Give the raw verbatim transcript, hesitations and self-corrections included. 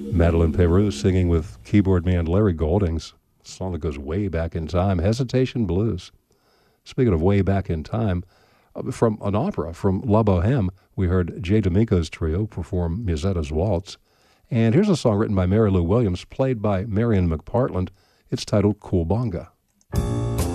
Madeline Peru singing with keyboard man Larry Goldings. A song that goes way back in time, Hesitation Blues. Speaking of way back in time, uh, from an opera, from La Boheme, we heard Jay D'Amico's trio perform Musetta's Waltz. And here's a song written by Mary Lou Williams, played by Marion McPartland. It's titled Cool Bonga.